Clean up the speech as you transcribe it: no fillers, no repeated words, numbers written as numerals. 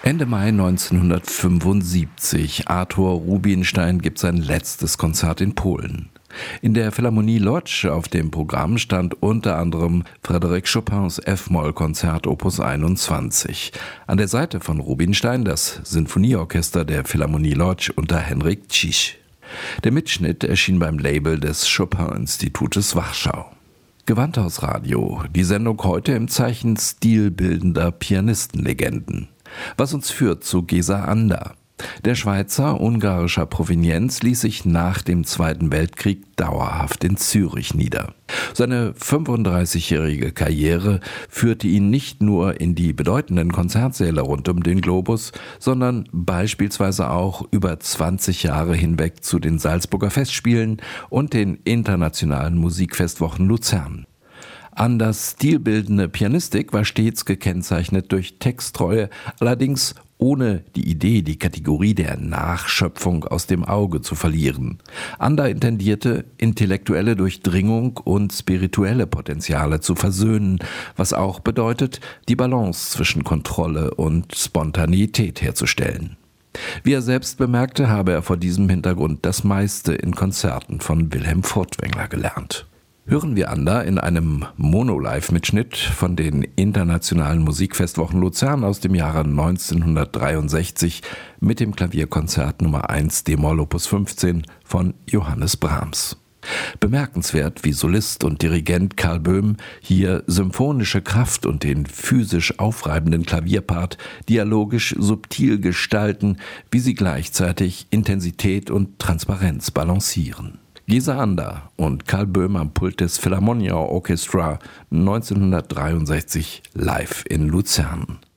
Ende Mai 1975. Arthur Rubinstein gibt sein letztes Konzert in Polen. In der Philharmonie Łódź auf dem Programm stand unter anderem Frédéric Chopins F-Moll-Konzert Opus 21. An der Seite von Rubinstein das Sinfonieorchester der Philharmonie Łódź unter Henryk Ciś. Der Mitschnitt erschien beim Label des Chopin-Institutes Warschau. Gewandhausradio, die Sendung heute im Zeichen stilbildender Pianistenlegenden. Was uns führt zu Géza Anda. Der Schweizer ungarischer Provenienz ließ sich nach dem Zweiten Weltkrieg dauerhaft in Zürich nieder. Seine 35-jährige Karriere führte ihn nicht nur in die bedeutenden Konzertsäle rund um den Globus, sondern beispielsweise auch über 20 Jahre hinweg zu den Salzburger Festspielen und den internationalen Musikfestwochen Luzern. Andas stilbildende Pianistik war stets gekennzeichnet durch Texttreue, allerdings ohne die Idee, die Kategorie der Nachschöpfung aus dem Auge zu verlieren. Anda intendierte, intellektuelle Durchdringung und spirituelle Potenziale zu versöhnen, was auch bedeutet, die Balance zwischen Kontrolle und Spontaneität herzustellen. Wie er selbst bemerkte, habe er vor diesem Hintergrund das meiste in Konzerten von Wilhelm Furtwängler gelernt. Hören wir Anda in einem Mono-Live-Mitschnitt von den internationalen Musikfestwochen Luzern aus dem Jahre 1963 mit dem Klavierkonzert Nummer 1 d-Moll Opus 15 von Johannes Brahms. Bemerkenswert, wie Solist und Dirigent Karl Böhm hier symphonische Kraft und den physisch aufreibenden Klavierpart dialogisch subtil gestalten, wie sie gleichzeitig Intensität und Transparenz balancieren. Géza Anda und Karl Böhm am Pult des Philharmonia Orchestra 1963 live in Luzern.